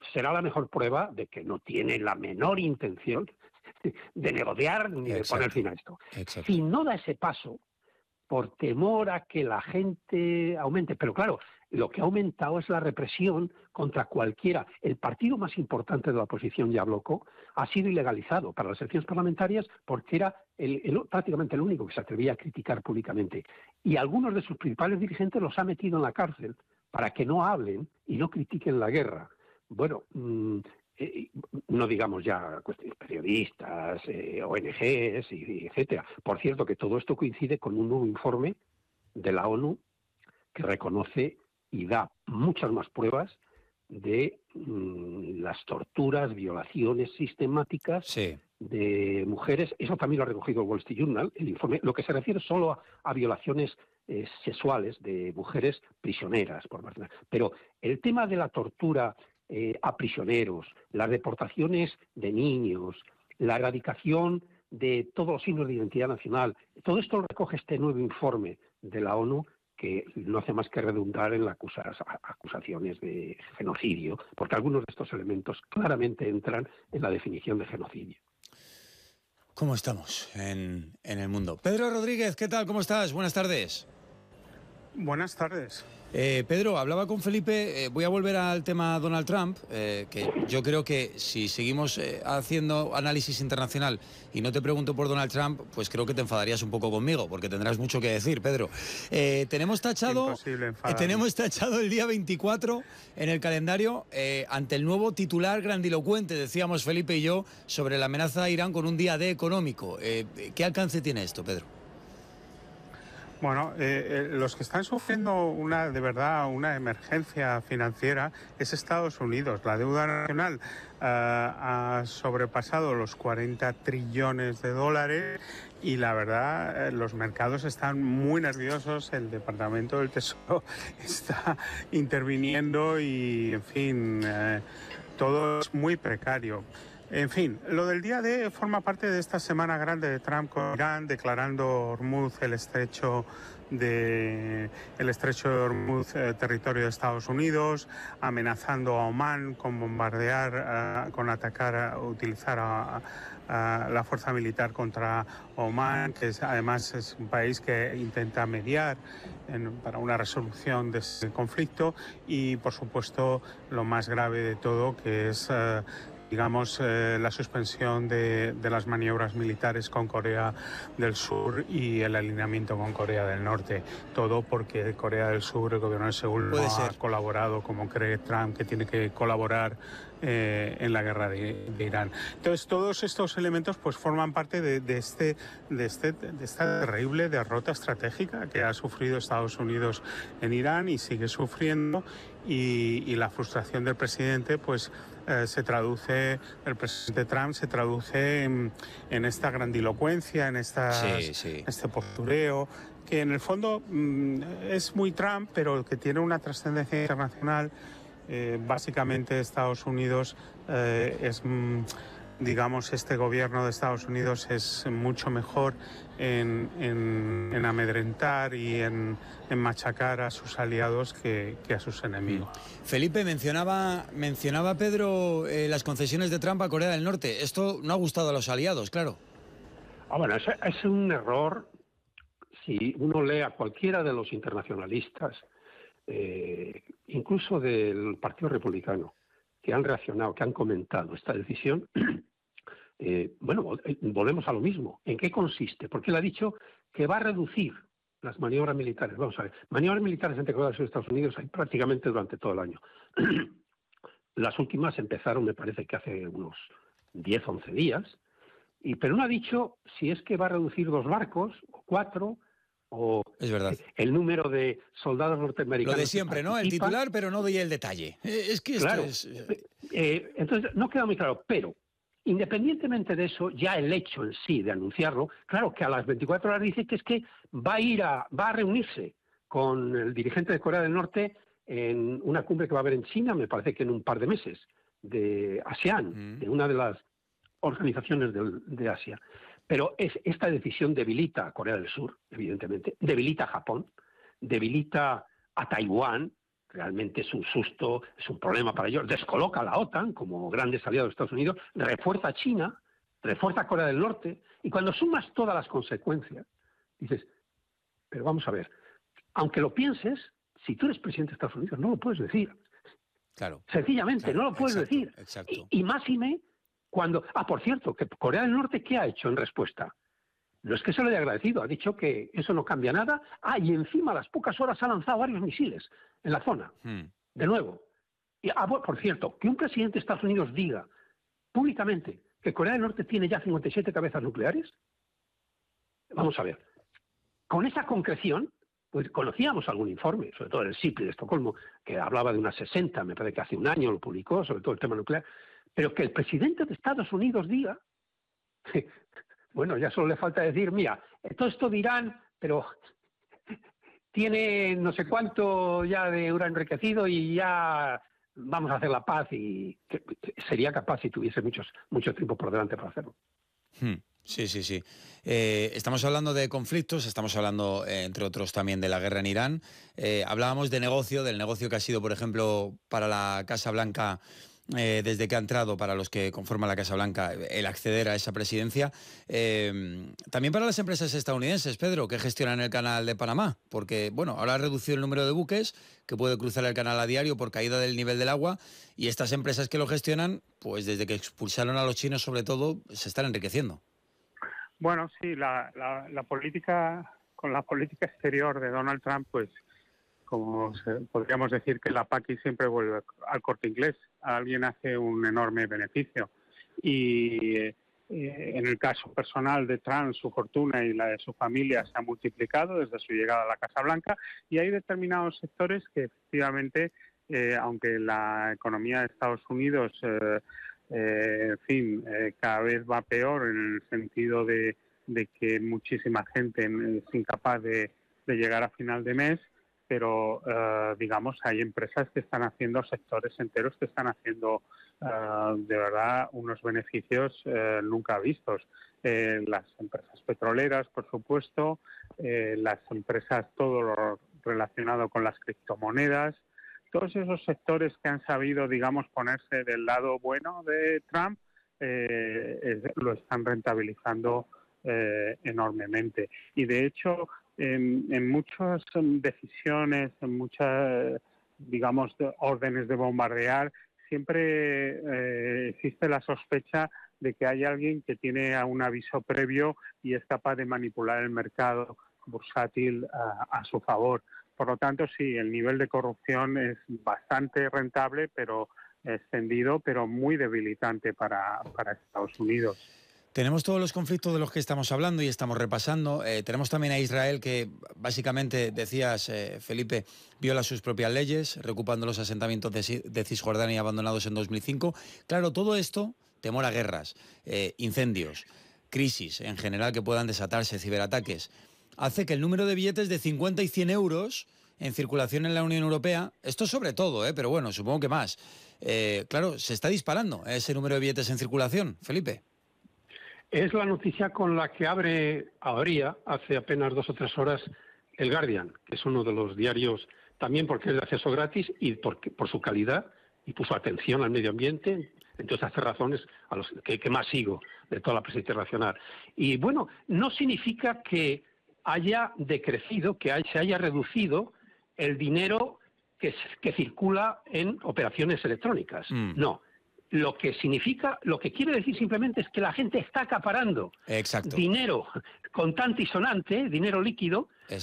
será la mejor prueba de que no tiene la menor intención de negociar ni de poner fin a esto. Exacto. Si no da ese paso, por temor a que la gente aumente, pero claro, lo que ha aumentado es la represión contra cualquiera. El partido más importante de la oposición, Yabloko, ha sido ilegalizado para las elecciones parlamentarias porque era prácticamente el único que se atrevía a criticar públicamente. Y algunos de sus principales dirigentes los ha metido en la cárcel para que no hablen y no critiquen la guerra. Bueno, no digamos ya cuestiones periodistas, ONGs, y etcétera. Por cierto, que todo esto coincide con un nuevo informe de la ONU que reconoce y da muchas más pruebas de las torturas, violaciones sistemáticas de mujeres. Eso también lo ha recogido el Wall Street Journal, el informe, lo que se refiere solo a violaciones sexuales de mujeres prisioneras. Pero el tema de la tortura a prisioneros, las deportaciones de niños, la erradicación de todos los signos de identidad nacional, todo esto lo recoge este nuevo informe de la ONU, que no hace más que redundar en las acusaciones de genocidio, porque algunos de estos elementos claramente entran en la definición de genocidio. ¿Cómo estamos en el mundo? Pedro Rodríguez, ¿qué tal? ¿Cómo estás? Buenas tardes. Buenas tardes. Pedro, hablaba con Felipe, voy a volver al tema Donald Trump, que yo creo que si seguimos haciendo análisis internacional y no te pregunto por Donald Trump, pues creo que te enfadarías un poco conmigo, porque tendrás mucho que decir, Pedro. Tenemos tachado el día 24 en el calendario ante el nuevo titular grandilocuente, decíamos Felipe y yo, sobre la amenaza a Irán con un día D económico. ¿Qué alcance tiene esto, Pedro? Bueno, los que están sufriendo una emergencia financiera es Estados Unidos. La deuda nacional ha sobrepasado los 40 trillones de dólares y la verdad los mercados están muy nerviosos. El Departamento del Tesoro está interviniendo y, en fin, todo es muy precario. En fin, lo del día D forma parte de esta semana grande de Trump con Irán, declarando Hormuz el estrecho de Hormuz territorio de Estados Unidos, amenazando a Omán con bombardear, utilizar la fuerza militar contra Omán, que además es un país que intenta mediar para una resolución de ese conflicto, y por supuesto lo más grave de todo, que es la suspensión de las maniobras militares con Corea del Sur y el alineamiento con Corea del Norte. Todo porque Corea del Sur, el gobierno de Seúl, no ha colaborado como cree Trump que tiene que colaborar en la guerra de Irán. Entonces, todos estos elementos pues forman parte de esta terrible derrota estratégica que ha sufrido Estados Unidos en Irán y sigue sufriendo, y la frustración del presidente pues el presidente Trump se traduce en esta grandilocuencia, en este postureo, que en el fondo es muy Trump, pero que tiene una trascendencia internacional. Básicamente Estados Unidos este gobierno de Estados Unidos es mucho mejor en amedrentar y en machacar a sus aliados que a sus enemigos. Felipe, mencionaba Pedro las concesiones de Trump a Corea del Norte. Esto no ha gustado a los aliados, claro. Bueno, es un error. Si uno lee a cualquiera de los internacionalistas, incluso del Partido Republicano, que han reaccionado, que han comentado esta decisión, volvemos a lo mismo. ¿En qué consiste? Porque él ha dicho que va a reducir las maniobras militares. Vamos a ver, maniobras militares entre Corea del Sur y Estados Unidos hay prácticamente durante todo el año. Las últimas empezaron, me parece que hace unos 10, 11 días, pero no ha dicho si es que va a reducir 2 barcos, o 4, o es verdad, el número de soldados norteamericanos. Lo de siempre, ¿no? El titular, pero no doy el detalle. Es que esto es... Entonces, no queda muy claro, pero independientemente de eso, ya el hecho en sí de anunciarlo, claro que a las 24 horas dice que es que va a reunirse con el dirigente de Corea del Norte en una cumbre que va a haber en China, me parece que en un par de meses, de ASEAN, de una de las organizaciones de Asia. Pero esta decisión debilita a Corea del Sur, evidentemente, debilita a Japón, debilita a Taiwán, realmente es un susto, es un problema para ellos, descoloca a la OTAN como grandes aliados de Estados Unidos, refuerza a China, refuerza a Corea del Norte, y cuando sumas todas las consecuencias, dices, pero vamos a ver, aunque lo pienses, si tú eres presidente de Estados Unidos, no lo puedes decir. Claro. Sencillamente, Claro, no lo puedes decir. Exacto. Y máxime cuando... por cierto, que Corea del Norte, ¿qué ha hecho en respuesta? No es que se lo haya agradecido, ha dicho que eso no cambia nada. Y encima a las pocas horas ha lanzado varios misiles en la zona. De nuevo. Y, por cierto, que un presidente de Estados Unidos diga públicamente que Corea del Norte tiene ya 57 cabezas nucleares, vamos a ver. Con esa concreción, pues conocíamos algún informe, sobre todo el SIPRI de Estocolmo, que hablaba de unas 60, me parece que hace un año lo publicó, sobre todo el tema nuclear, pero que el presidente de Estados Unidos diga, bueno, ya solo le falta decir, mira, todo esto dirán, pero tiene no sé cuánto ya de uranio enriquecido y ya vamos a hacer la paz, y que sería capaz si tuviese mucho tiempo por delante para hacerlo. Sí, sí, sí. Estamos hablando de conflictos, estamos hablando, entre otros, también de la guerra en Irán. Hablábamos de negocio, del negocio que ha sido, por ejemplo, para la Casa Blanca, desde que ha entrado, para los que conforman la Casa Blanca, el acceder a esa presidencia. También para las empresas estadounidenses, Pedro, que gestionan el canal de Panamá, porque, bueno, ahora ha reducido el número de buques que puede cruzar el canal a diario por caída del nivel del agua, y estas empresas que lo gestionan, pues desde que expulsaron a los chinos, sobre todo, se están enriqueciendo. Bueno, sí, la política, con la política exterior de Donald Trump, pues podríamos decir que la Paqui siempre vuelve al Corte Inglés. Alguien hace un enorme beneficio. Y en el caso personal de Trump, su fortuna y la de su familia se ha multiplicado desde su llegada a la Casa Blanca, y hay determinados sectores que efectivamente, aunque la economía de Estados Unidos cada vez va peor, en el sentido de que muchísima gente es incapaz de llegar a final de mes, pero digamos, hay empresas que están haciendo, sectores enteros que están haciendo de verdad unos beneficios nunca vistos. Las empresas petroleras, por supuesto, las empresas, todo lo relacionado con las criptomonedas, todos esos sectores que han sabido, digamos, ponerse del lado bueno de Trump, lo están rentabilizando enormemente. Y de hecho, en muchas decisiones, en muchas, digamos, órdenes de bombardear, siempre existe la sospecha de que hay alguien que tiene un aviso previo y es capaz de manipular el mercado bursátil a su favor. Por lo tanto, sí, el nivel de corrupción es bastante rentable, pero extendido, pero muy debilitante para Estados Unidos. Tenemos todos los conflictos de los que estamos hablando y estamos repasando. Tenemos también a Israel, que básicamente, decías, Felipe, viola sus propias leyes, recupando los asentamientos de Cisjordania abandonados en 2005. Claro, todo esto, temor a guerras, incendios, crisis en general que puedan desatarse, ciberataques, hace que el número de billetes de 50 y 100 euros en circulación en la Unión Europea, esto sobre todo, pero bueno, supongo que más, claro, se está disparando ese número de billetes en circulación, Felipe. Es la noticia con la que abría hace apenas 2 o 3 horas el Guardian, que es uno de los diarios, también porque es de acceso gratis y por su calidad y por su atención al medio ambiente, entre otras razones a los que más sigo de toda la prensa internacional. Y bueno, no significa que haya decrecido, que se haya reducido el dinero que circula en operaciones electrónicas. No. Lo que quiere decir simplemente es que la gente está acaparando dinero contante y sonante, dinero líquido,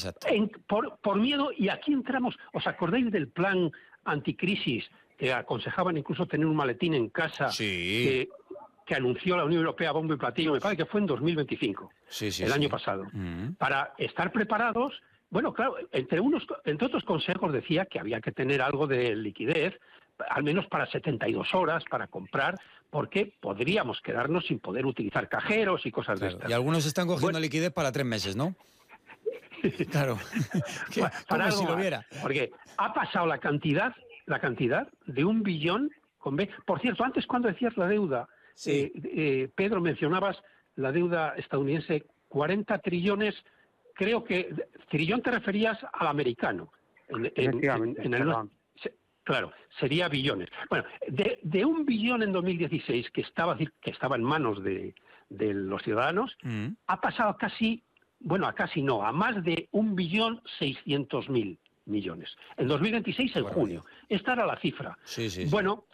por miedo. Y aquí entramos, ¿os acordáis del plan anticrisis que aconsejaban incluso tener un maletín en casa? Sí. Que anunció la Unión Europea bombo y platillo, me parece que fue en 2025, el año pasado, para estar preparados. Bueno, claro, entre otros consejos decía que había que tener algo de liquidez, al menos para 72 horas, para comprar, porque podríamos quedarnos sin poder utilizar cajeros y cosas de estas. Y algunos están cogiendo liquidez para 3 meses, ¿no? Claro, para si lo viera. Porque ha pasado la cantidad de 1 billón con B. Por cierto, antes cuando decías la deuda, sí. Pedro, mencionabas la deuda estadounidense, 40 trillones, creo que trillón te referías al americano. Efectivamente, Claro, sería billones. Bueno, de 1 billón en 2016 que estaba en manos de los ciudadanos, ha pasado a más de 1.600.000 millones. En 2026, en junio. Esta era la cifra. Sí. Bueno,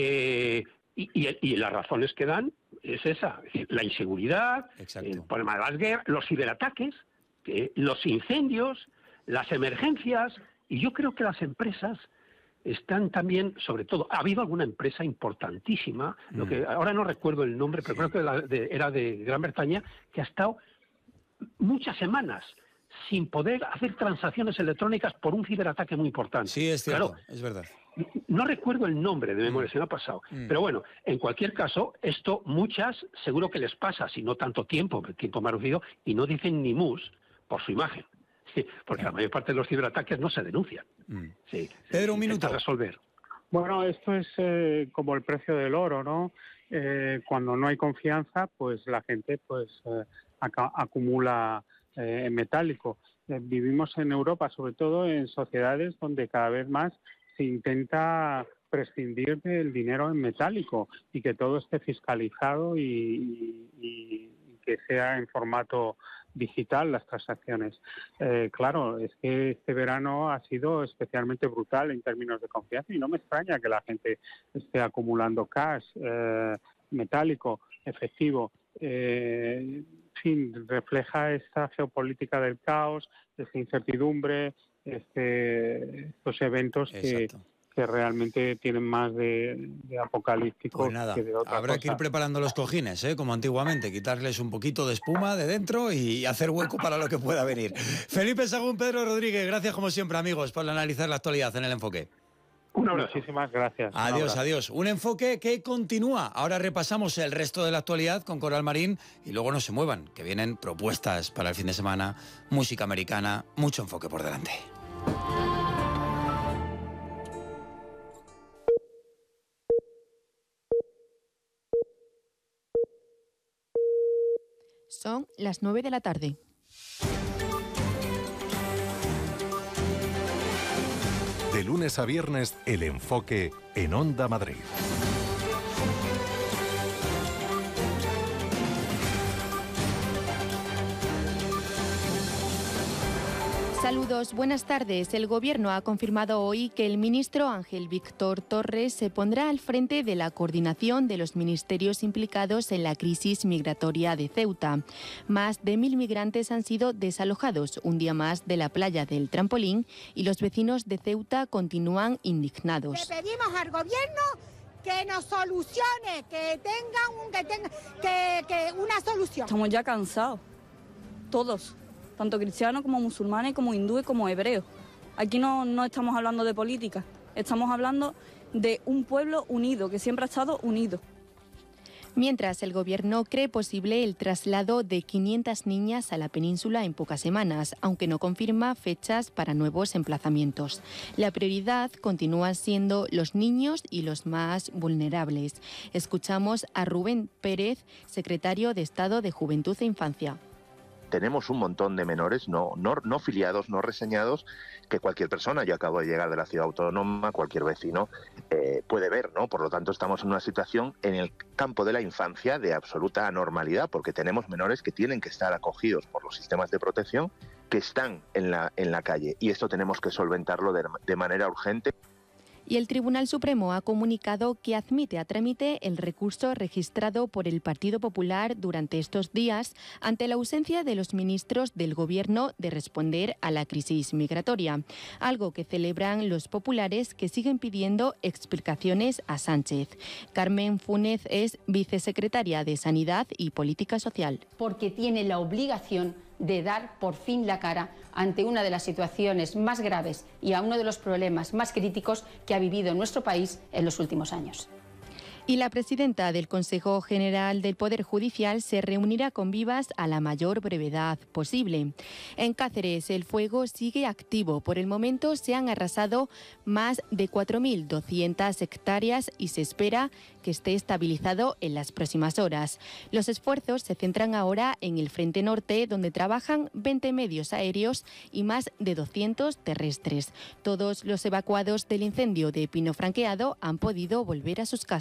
y las razones que dan es esa, es decir, la inseguridad, el problema de las guerras, los ciberataques, los incendios, las emergencias, y yo creo que las empresas están también, sobre todo, ha habido alguna empresa importantísima, lo que ahora no recuerdo el nombre, pero creo que era de Gran Bretaña, que ha estado muchas semanas sin poder hacer transacciones electrónicas por un ciberataque muy importante. Sí, es cierto, claro, es verdad. No recuerdo el nombre de memoria, se me ha pasado. Pero bueno, en cualquier caso, esto muchas seguro que les pasa, si no tanto tiempo más reducido, y no dicen ni mus por su imagen. Porque la mayor parte de los ciberataques no se denuncian. Pedro, un minuto. Resolver. Bueno, esto es como el precio del oro, ¿no? Cuando no hay confianza, pues la gente acumula en metálico. Vivimos en Europa, sobre todo en sociedades donde cada vez más se intenta prescindir del dinero en metálico y que todo esté fiscalizado y que sea en formato digital las transacciones. Claro, es que este verano ha sido especialmente brutal en términos de confianza y no me extraña que la gente esté acumulando cash metálico, efectivo. En fin, refleja esta geopolítica del caos, esta incertidumbre, estos eventos que realmente tienen más de apocalípticos que de otra habrá cosa. que ir preparando los cojines, como antiguamente, quitarles un poquito de espuma de dentro y hacer hueco para lo que pueda venir. Felipe Sagún, Pedro Rodríguez, gracias como siempre, amigos, por analizar la actualidad en El Enfoque. Un abrazo. Muchísimas gracias. Adiós. Un enfoque que continúa. Ahora repasamos el resto de la actualidad con Coral Marín y luego no se muevan, que vienen propuestas para el fin de semana, música americana, mucho enfoque por delante. Son las 9 de la tarde. De lunes a viernes, El Enfoque en Onda Madrid. Saludos, buenas tardes. El Gobierno ha confirmado hoy que el ministro Ángel Víctor Torres se pondrá al frente de la coordinación de los ministerios implicados en la crisis migratoria de Ceuta. Más de 1.000 migrantes han sido desalojados un día más de la playa del Trampolín y los vecinos de Ceuta continúan indignados. Le pedimos al Gobierno que nos solucione, que tenga una solución. Estamos ya cansados, todos. Tanto cristianos como musulmanes, como hindúes, como hebreos. Aquí no estamos hablando de política, estamos hablando de un pueblo unido, que siempre ha estado unido. Mientras, el Gobierno cree posible el traslado de 500 niñas a la península en pocas semanas, aunque no confirma fechas para nuevos emplazamientos. La prioridad continúa siendo los niños y los más vulnerables. Escuchamos a Rubén Pérez, secretario de Estado de Juventud e Infancia. Tenemos un montón de menores no filiados, no reseñados, que cualquier persona, yo acabo de llegar de la ciudad autónoma, cualquier vecino puede ver, ¿no? Por lo tanto, estamos en una situación en el campo de la infancia de absoluta anormalidad, porque tenemos menores que tienen que estar acogidos por los sistemas de protección que están en la calle, y esto tenemos que solventarlo de manera urgente. Y el Tribunal Supremo ha comunicado que admite a trámite el recurso registrado por el Partido Popular durante estos días ante la ausencia de los ministros del Gobierno de responder a la crisis migratoria, algo que celebran los populares que siguen pidiendo explicaciones a Sánchez. Carmen Fúnez es vicesecretaria de Sanidad y Política Social. Porque tiene la obligación de dar por fin la cara ante una de las situaciones más graves y a uno de los problemas más críticos que ha vivido nuestro país en los últimos años. Y la presidenta del Consejo General del Poder Judicial se reunirá con Vivas a la mayor brevedad posible. En Cáceres el fuego sigue activo. Por el momento se han arrasado más de 4.200 hectáreas y se espera que esté estabilizado en las próximas horas. Los esfuerzos se centran ahora en el frente norte, donde trabajan 20 medios aéreos y más de 200 terrestres. Todos los evacuados del incendio de Pino Franqueado han podido volver a sus casas.